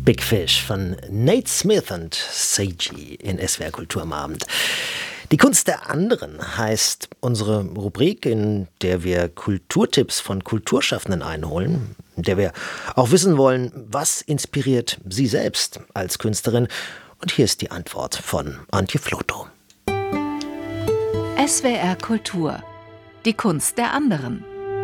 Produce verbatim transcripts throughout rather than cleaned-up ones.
Big Fish von Nate Smith und Seiji in S W R Kultur am Abend. Die Kunst der anderen heißt unsere Rubrik, in der wir Kulturtipps von Kulturschaffenden einholen, in der wir auch wissen wollen, was inspiriert sie selbst als Künstlerin. Und hier ist die Antwort von Antje Flotow. S W R Kultur. Die Kunst der anderen.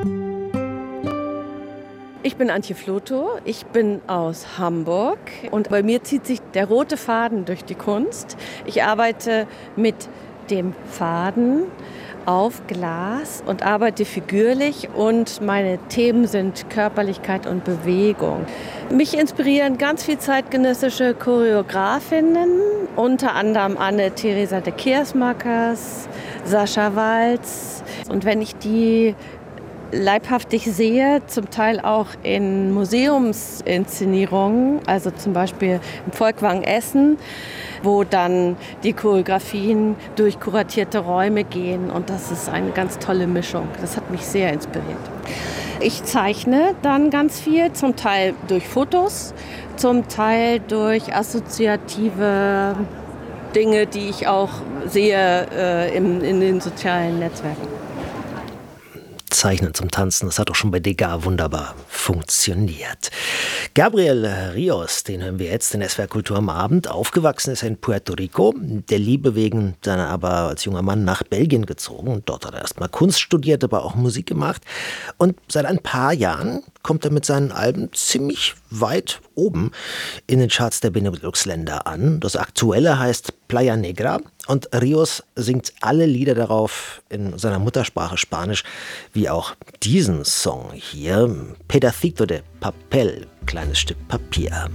Ich bin Antje Flotow, ich bin aus Hamburg und bei mir zieht sich der rote Faden durch die Kunst. Ich arbeite mit dem Faden auf Glas und arbeite figürlich und meine Themen sind Körperlichkeit und Bewegung. Mich inspirieren ganz viel zeitgenössische Choreografinnen, unter anderem Anne-Theresa de Keersmackers, Sascha Waltz. Und wenn ich die leibhaftig sehe, zum Teil auch in Museumsinszenierungen, also zum Beispiel im Volkwang Essen, wo dann die Choreografien durch kuratierte Räume gehen und das ist eine ganz tolle Mischung. Das hat mich sehr inspiriert. Ich zeichne dann ganz viel, zum Teil durch Fotos, zum Teil durch assoziative Dinge, die ich auch sehe äh, in, in den sozialen Netzwerken. Zeichnen zum Tanzen, das hat auch schon bei Degas wunderbar funktioniert. Gabriel Rios, den hören wir jetzt in S W R Kultur am Abend. Aufgewachsen ist er in Puerto Rico, der Liebe wegen dann aber als junger Mann nach Belgien gezogen. Und dort hat er erstmal Kunst studiert, aber auch Musik gemacht. Und seit ein paar Jahren kommt er mit seinen Alben ziemlich weit oben in den Charts der Benelux-Länder an. Das aktuelle heißt Playa Negra und Rios singt alle Lieder darauf in seiner Muttersprache Spanisch, wie auch diesen Song hier, Pedacito de Papel, kleines Stück Papier.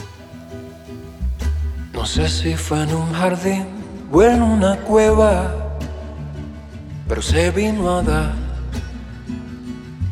No sé si fue en un jardín o en una cueva, pero se vino a dar